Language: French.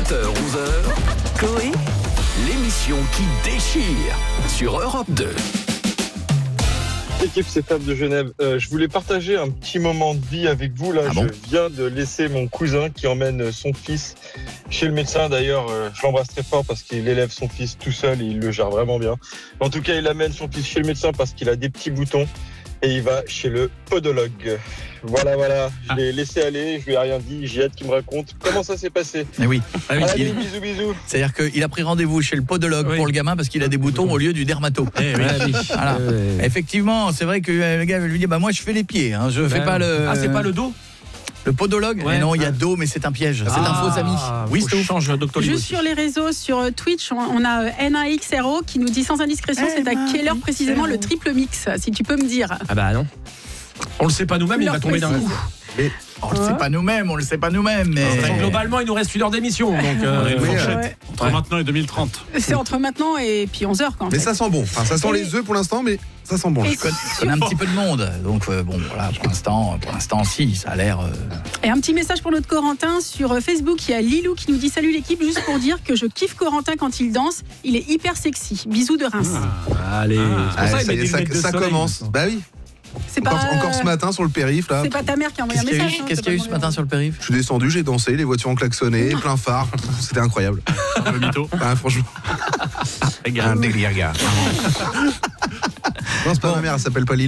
7h-11h, Coé, l'émission qui déchire sur Europe 2. Équipe CETAP de Genève, je voulais partager un petit moment de vie avec vous. Là, je viens de laisser mon cousin qui emmène son fils chez le médecin. D'ailleurs, je l'embrasse très fort parce qu'il élève son fils tout seul et il le gère vraiment bien. En tout cas, il amène son fils chez le médecin parce qu'il a des petits boutons et il va chez le podologue. Voilà. Je l'ai laissé aller, je lui ai rien dit. J'ai hâte qu'il me raconte comment ça s'est passé. Mais oui. Allez, bisous. C'est-à-dire qu'il a pris rendez-vous chez le podologue pour le gamin parce qu'il a des boutons au lieu du dermato. Voilà. Effectivement, c'est vrai que le gars lui dit moi je fais les pieds, hein, je fais pas le. Ah, c'est pas le dos. Le podologue. Mais non, il y a dos, mais c'est un piège. C'est un faux ami. Oui, c'est change Dr. Juste sur les réseaux, sur Twitch, on a NAXRO qui nous dit sans indiscrétion, c'est à quelle heure précisément le triple mix, si tu peux me dire. Ah bah non. On le sait pas nous-mêmes, il va tomber d'un coup. On le sait pas nous-mêmes, mais globalement, il nous reste 1 heure d'émission, donc entre maintenant et 2030. C'est entre maintenant et puis 11h quand même. Mais ça sent bon. Enfin, ça sent les œufs pour l'instant, mais ça sent bon. Je connais un petit peu de monde, donc voilà, pour l'instant, si, ça a l'air. Et un petit message pour notre Corentin sur Facebook. Il y a Lilou qui nous dit salut l'équipe, juste pour dire que je kiffe Corentin quand il danse. Il est hyper sexy. Bisous de Reims. Allez, ça commence. Bah oui. C'est encore ce matin sur le périph' là. C'est pas ta mère qui a envoyé un message. Qu'est-ce qu'il y a eu ce matin sur le périph'? Je suis descendu, j'ai dansé, les voitures ont klaxonné, plein phare. C'était incroyable. Le mytho. Franchement. Un délire, gars. Non, c'est pas ma mère, elle s'appelle pas Lily.